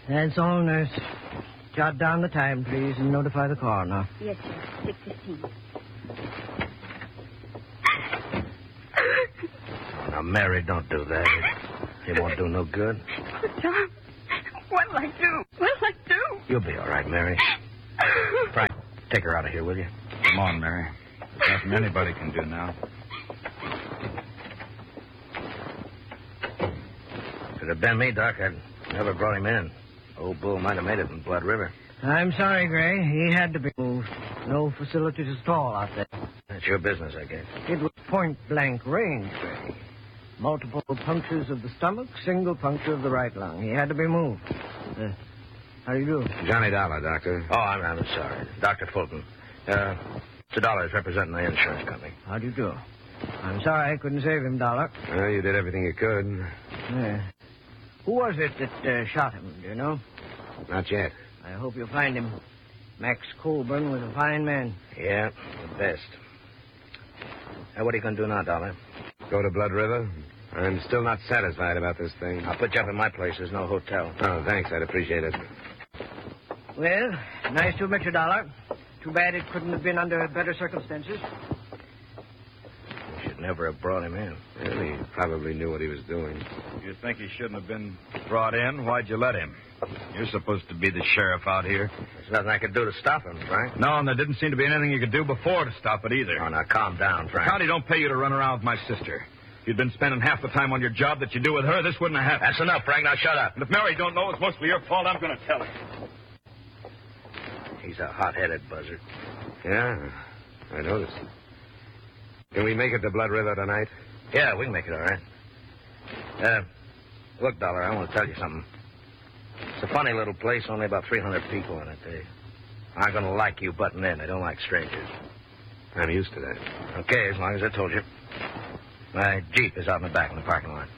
That's all, nurse. Jot down the time, please, and notify the coroner. Yes, sir. 6:15. Now, Mary, don't do that. It won't do no good. Tom, what'll I do? What'll I do? You'll be all right, Mary. Frank, take her out of here, will you? Come on, Mary. There's nothing anybody can do now. If it had been me, Doc, I'd never brought him in. Old Bull might have made it in Blood River. I'm sorry, Gray. He had to be moved. No facilities at all out there. That's your business, I guess. It was point-blank range, Gray. Multiple punctures of the stomach, single puncture of the right lung. He had to be moved. How do you do? Johnny Dollar, Doctor. Oh, I'm sorry. Dr. Fulton. Mr. Dollar is representing the insurance company. How do you do? I'm sorry I couldn't save him, Dollar. Well, you did everything you could. Yeah. Who was it that shot him, do you know? Not yet. I hope you'll find him. Max Colburn was a fine man. Yeah, the best. What are you going to do now, Dollar? Go to Blood River? I'm still not satisfied about this thing. I'll put you up in my place. There's no hotel. Oh, thanks. I'd appreciate it. Well, nice to meet you, Dollar. Too bad it couldn't have been under better circumstances. You should never have brought him in. Well, he probably knew what he was doing. You think he shouldn't have been brought in? Why'd you let him? You're supposed to be the sheriff out here. There's nothing I could do to stop him, Frank. No, and there didn't seem to be anything you could do before to stop it either. Oh, now calm down, Frank. The county don't pay you to run around with my sister. If you'd been spending half the time on your job that you do with her, this wouldn't have happened. That's enough, Frank. Now shut up. And if Mary don't know it's mostly your fault, I'm going to tell her. He's a hot-headed buzzard. Yeah, I noticed. Can we make it to Blood River tonight? Yeah, we can make it all right. Look, Dollar, I want to tell you something. It's a funny little place, only about 300 people in it. They aren't going to like you butting in. They don't like strangers. I'm used to that. Okay, as long as I told you. My Jeep is out in the back in the parking lot.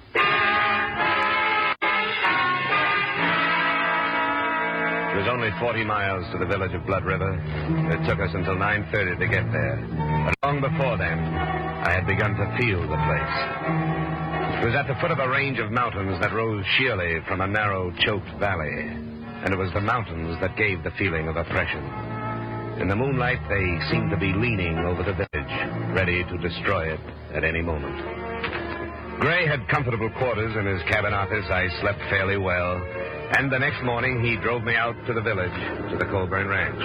It was only 40 miles to the village of Blood River. It took us until 9:30 to get there. But long before then, I had begun to feel the place. It was at the foot of a range of mountains that rose sheerly from a narrow, choked valley. And it was the mountains that gave the feeling of oppression. In the moonlight, they seemed to be leaning over the village, ready to destroy it at any moment. Gray had comfortable quarters in his cabin office. I slept fairly well. And the next morning, he drove me out to the village, to the Colburn Ranch.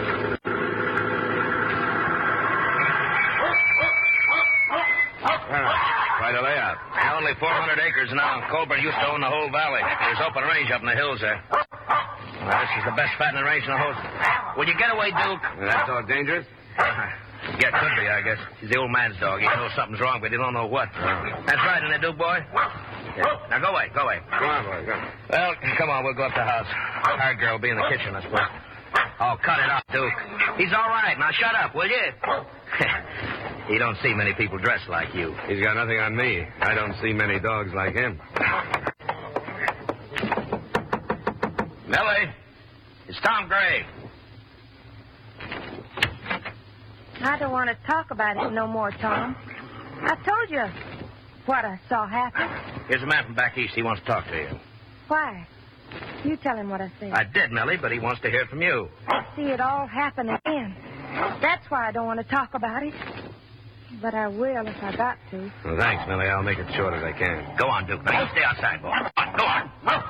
Quite a layout. Only 400 acres now. Colburn used to own the whole valley. There's open range up in the hills there. Well, this is the best fattening range in the whole... Would you get away, Duke? That dog dangerous? Yeah, could be, I guess. He's the old man's dog. He knows something's wrong, but he don't know what. That's right, isn't it, Duke, boy? Yeah. Now, go away. Go on, boy, go. Well, come on, we'll go up to the house. Our girl will be in the kitchen, I suppose. Oh, cut it out, Duke. He's all right. Now, shut up, will you? You don't see many people dressed like you. He's got nothing on me. I don't see many dogs like him. Millie, it's Tom Gray. I don't want to talk about it no more, Tom. I told you what I saw happen. Here's a man from back east. He wants to talk to you. Why? You tell him what I said. I did, Millie, but he wants to hear it from you. I see it all happen again. That's why I don't want to talk about it. But I will if I got to. Well, thanks, Millie. I'll make it short as I can. Go on, Duke. Now, you stay outside, boy. Go on.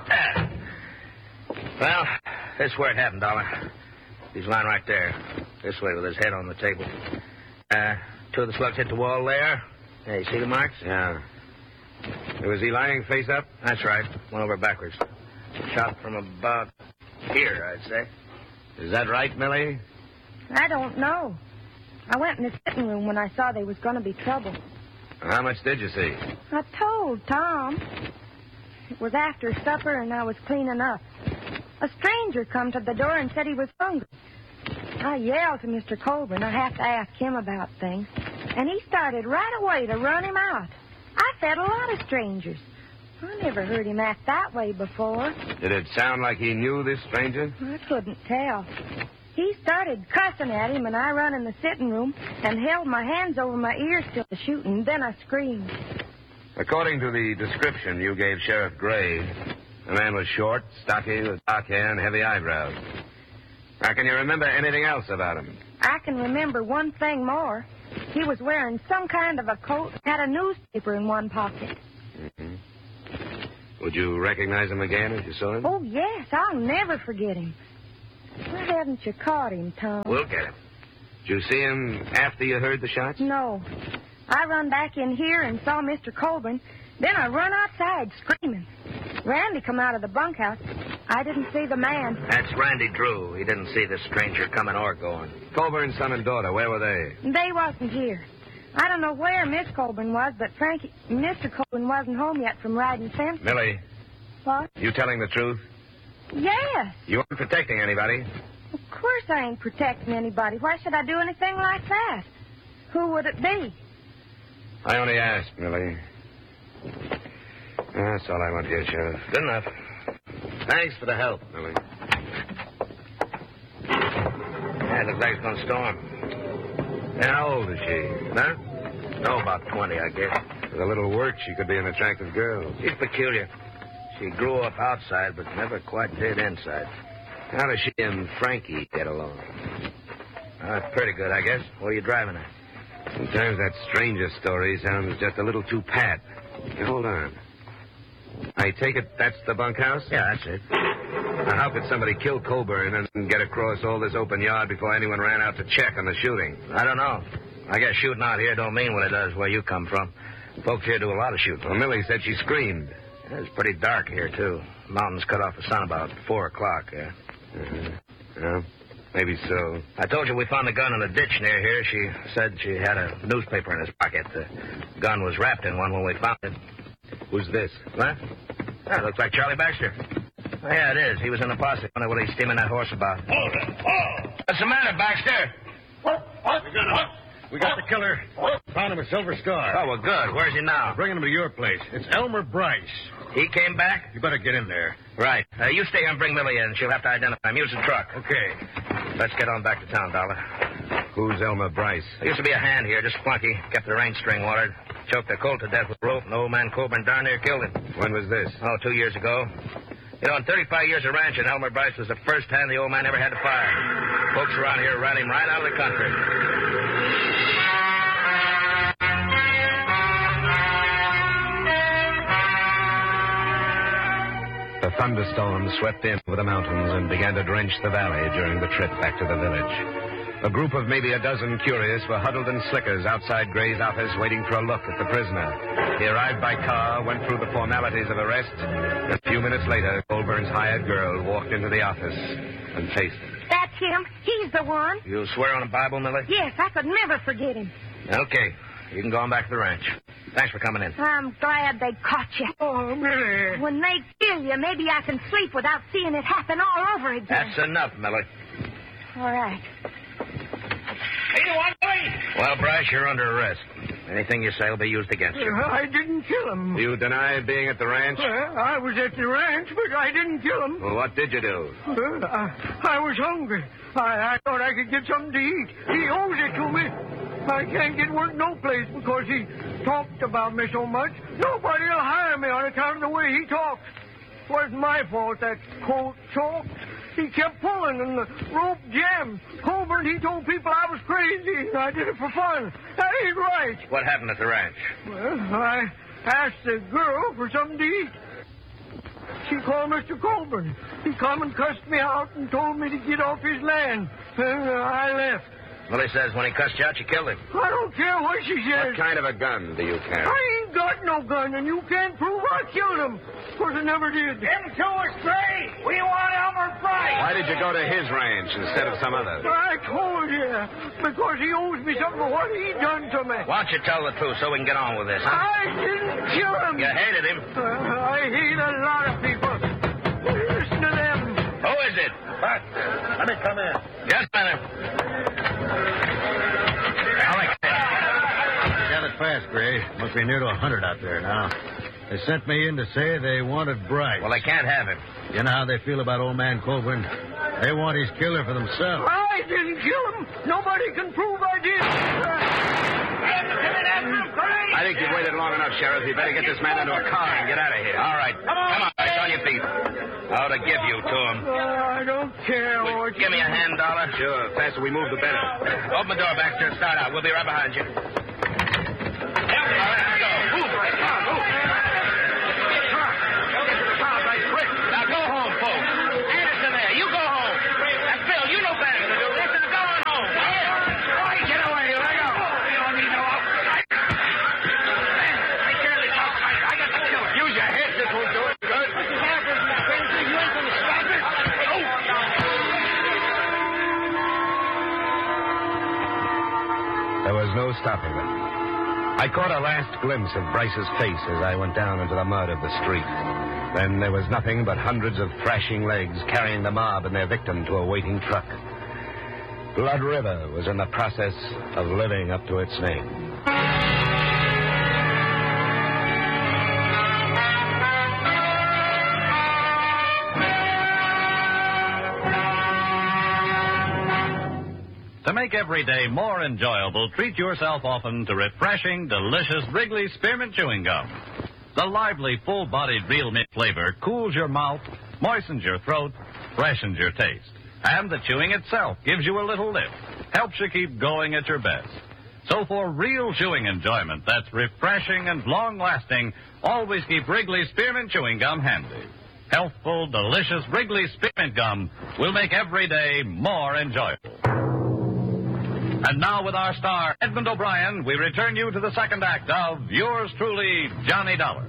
Well, this is where it happened, Dollar. He's lying right there. This way with his head on the table. Two of the slugs hit the wall there. Yeah, you see the marks? Yeah. Was he lying face up? That's right. Went over backwards. Shot from about here, I'd say. Is that right, Millie? I don't know. I went in the sitting room when I saw there was going to be trouble. How much did you see? I told Tom. It was after supper and I was cleaning up. A stranger come to the door and said he was hungry. I yelled to Mr. Colburn. I have to ask him about things. And he started right away to run him out. I fed a lot of strangers. I never heard him act that way before. Did it sound like he knew this stranger? I couldn't tell. He started cussing at him, and I run in the sitting room and held my hands over my ears till the shooting. Then I screamed. According to the description you gave Sheriff Gray, The man was short, stocky, with dark hair and heavy eyebrows. Now, can you remember anything else about him? I can remember one thing more. He was wearing some kind of a coat, had a newspaper in one pocket. Mm-hmm. Would you recognize him again if you saw him? Oh, yes, I'll never forget him. Why haven't you caught him, Tom? We'll get him. Did you see him after you heard the shots? No. I run back in here and saw Mr. Colburn. Then I run outside screaming. Randy come out of the bunkhouse. I didn't see the man. That's Randy Drew. He didn't see the stranger coming or going. Colburn's son and daughter, where were they? They wasn't here. I don't know where Miss Colburn was, but Mr. Colburn wasn't home yet from riding fence. Millie, What? you telling the truth? Yes. You aren't protecting anybody. Of course I ain't protecting anybody. Why should I do anything like that? Who would it be? I only asked, Millie. That's all I want to hear, Sheriff. Good enough. Thanks for the help. Millie. Yeah, it looks like it's going to storm. And how old is she? Huh? No, about 20, I guess. With a little work, she could be an attractive girl. She's peculiar. She grew up outside, but never quite did inside. How does she and Frankie get along? Pretty good, I guess. What are you driving at? Sometimes that stranger story sounds just a little too pat. Now, hold on. I take it that's the bunkhouse? Yeah, that's it. Now, how could somebody kill Colburn and get across all this open yard before anyone ran out to check on the shooting? I don't know. I guess shooting out here don't mean what it does where you come from. Folks here do a lot of shooting. Well, Millie said she screamed. It's pretty dark here, too. Mountains cut off the sun about 4 o'clock, yeah. Yeah, maybe so. I told you we found a gun in a ditch near here. She said she had a newspaper in his pocket. The gun was wrapped in one when we found it. Who's this? What? That looks like Charlie Baxter. Oh, yeah, it is. He was in the posse. I wonder what he's steaming that horse about. What's the matter, Baxter? We got the killer. Found him a Silver Star. Oh, well, good. Where's he now? Bringing him to your place. It's Elmer Bryce. He came back? You better get in there. Right. You stay here and bring Millie in. She'll have to identify him. Use the truck. Okay. Let's get on back to town, Dollar. Who's Elmer Bryce? There used to be a hand here, just flunky. Kept the range string watered. Choked a colt to death with rope, and old man Colburn darn near killed him. When was this? Oh, 2 years ago. You know, in 35 years of ranching, Elmer Bryce was the first hand the old man ever had to fire. Folks around here ran him right out of the country. The thunderstorm swept in over the mountains and began to drench the valley during the trip back to the village. A group of maybe a dozen curious were huddled in slickers outside Gray's office waiting for a look at the prisoner. He arrived by car, went through the formalities of arrest. A few minutes later, Colburn's hired girl walked into the office and faced him. That's him. He's the one. You swear on the Bible, Millie? Yes, I could never forget him. Okay. You can go on back to the ranch. Thanks for coming in. I'm glad they caught you. Oh, Millie. When they kill you, maybe I can sleep without seeing it happen all over again. That's enough, Millie. All right. Well, Bryce, you're under arrest. Anything you say will be used against you. I didn't kill him. You deny being at the ranch? I was at the ranch, but I didn't kill him. Well, what did you do? I was hungry. I thought I could get something to eat. He owes it to me. I can't get work no place because he talked about me so much. Nobody will hire me on account of the way he talks. Wasn't my fault that colt choked. He kept pulling and the rope jammed. Colburn, he told people I was crazy and I did it for fun. That ain't right. What happened at the ranch? Well, I asked the girl for something to eat. She called Mr. Colburn. He come and cussed me out and told me to get off his land. And I left. Millie says when he cussed you out, you killed him. I don't care what she says. What kind of a gun do you carry? I ain't got no gun, and you can't prove I killed him. Of course, I never did. Them two are straight. We want Elmer Bryce. Why did you go to his ranch instead of some other? I told you, because he owes me something for what he done to me. Why don't you tell the truth so we can get on with this, huh? I didn't kill him. You hated him. I hate a lot of people. Listen to them. Who is it? Let me come in. Just a minute. Alex. Got it fast, Gray. Must be near to 100 out there now. They sent me in to say they wanted Bryce. Well, they can't have him. You know how they feel about old man Colburn? They want his killer for themselves. I didn't kill him. Nobody can prove I did. I think you've waited long enough, Sheriff. You better get this man into a car and get out of here. All right. Come on, guys, on your feet. I ought to give you to him. I don't care, Orchard. Give me a hand, Dollar. Sure. The faster we move, the better. Open the door, Baxter, and start out. We'll be right behind you. All right, let's go. Move, Ray. Come on, move. Now go home, folks. Anderson there, you go home. And Phil, you know better than to do this. Go on home. Get away, let go. You don't need no help. I barely talk. I got the killer. Use your head. This won't do it. Good. You ain't gonna stop it. There was no stopping them. I caught a last glimpse of Bryce's face as I went down into the mud of the street. Then there was nothing but hundreds of thrashing legs carrying the mob and their victim to a waiting truck. Blood River was in the process of living up to its name. To make every day more enjoyable, treat yourself often to refreshing, delicious Wrigley Spearmint Chewing Gum. The lively, full-bodied real mint flavor cools your mouth, moistens your throat, freshens your taste. And the chewing itself gives you a little lift, helps you keep going at your best. So for real chewing enjoyment that's refreshing and long-lasting, always keep Wrigley Spearmint Chewing Gum handy. Healthful, delicious Wrigley Spearmint Gum will make every day more enjoyable. And now with our star, Edmund O'Brien, we return you to the second act of yours truly, Johnny Dollar.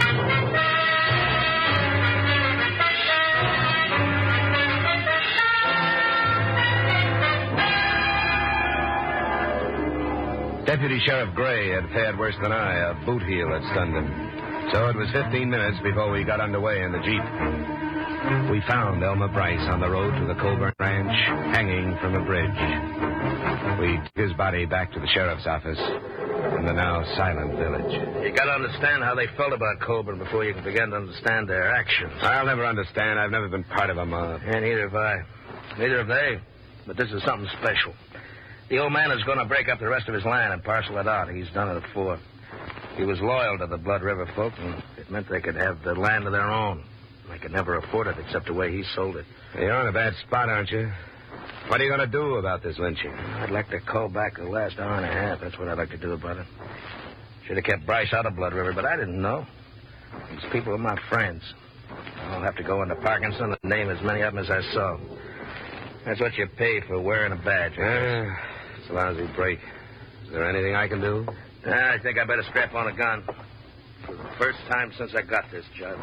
Deputy Sheriff Gray had fared worse than I. A boot heel had stunned him. So it was 15 minutes before we got underway in the Jeep. We found Elmer Bryce on the road to the Colburn Ranch, hanging from a bridge. We took his body back to the sheriff's office in the now silent village. You got to understand how they felt about Colburn before you can begin to understand their actions. I'll never understand. I've never been part of a mob. And neither have I. Neither have they. But this is something special. The old man is going to break up the rest of his land and parcel it out. He's done it before. He was loyal to the Blood River folk, and it meant they could have the land of their own. They could never afford it except the way he sold it. You're in a bad spot, aren't you? What are you going to do about this lynching? I'd like to call back the last hour and a half. That's what I'd like to do about it. Should have kept Bryce out of Blood River, but I didn't know. These people are my friends. I'll have to go into Parkinson and name as many of them as I saw. That's what you pay for wearing a badge. It's a lousy break. Is there anything I can do? I think I better strap on a gun. For the first time since I got this job.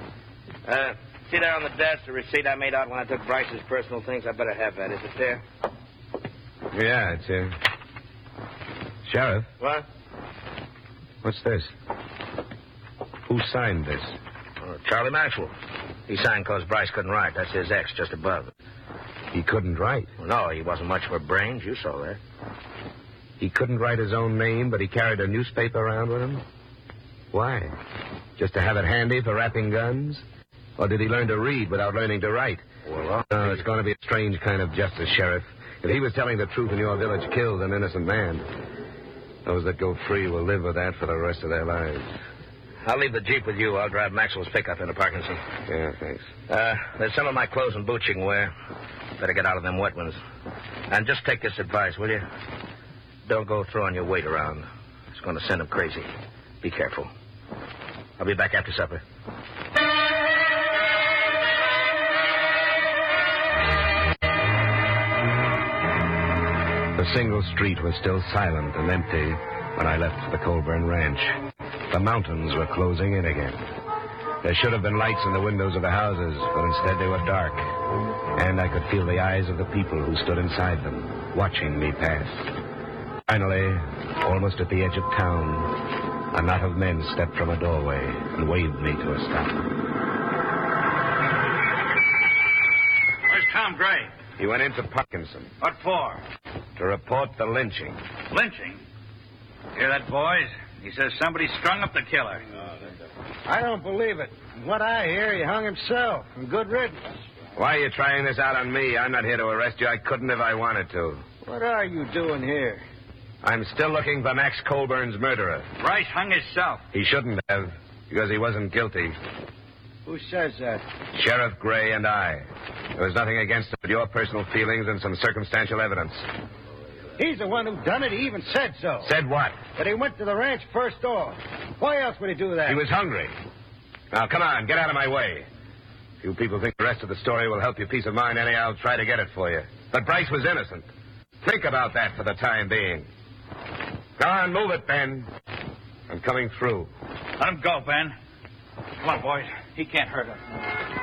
See there on the desk, the receipt I made out when I took Bryce's personal things? I better have that. Is it there? Yeah, it's here. Sheriff? What? What's this? Who signed this? Charlie Maxwell. He signed because Bryce couldn't write. That's his X just above it. He couldn't write. Well, no, he wasn't much for brains. You saw that. He couldn't write his own name, but he carried a newspaper around with him? Why? Just to have it handy for wrapping guns? Or did he learn to read without learning to write? Well, it's going to be a strange kind of justice, Sheriff. If he was telling the truth and your village killed an innocent man, those that go free will live with that for the rest of their lives. I'll leave the Jeep with you. I'll drive Maxwell's pickup into Parkinson. Yeah, thanks. There's some of my clothes and boots you can wear. Better get out of them wet ones. And just take this advice, will you? Don't go throwing your weight around. It's going to send them crazy. Be careful. I'll be back after supper. The single street was still silent and empty when I left the Colburn Ranch. The mountains were closing in again. There should have been lights in the windows of the houses, but instead they were dark. And I could feel the eyes of the people who stood inside them, watching me pass. Finally, almost at the edge of town, a knot of men stepped from a doorway and waved me to a stop. Where's Tom Gray? He went into Parkinson. What for? To report the lynching. Lynching? Hear that, boys? He says somebody strung up the killer. I don't believe it. From what I hear, he hung himself. And good riddance. Why are you trying this out on me? I'm not here to arrest you. I couldn't if I wanted to. What are you doing here? I'm still looking for Max Colburn's murderer. Bryce hung himself. He shouldn't have, because he wasn't guilty. Who says that? Sheriff Gray and I. There was nothing against it but your personal feelings and some circumstantial evidence. He's the one who done it. He even said so. Said what? That he went to the ranch first off. Why else would he do that? He was hungry. Now, come on, get out of my way. If you people think the rest of the story will help your peace of mind, anyhow, I'll try to get it for you. But Bryce was innocent. Think about that for the time being. Come on, move it, Ben. I'm coming through. Let him go, Ben. Come on, boys. He can't hurt us.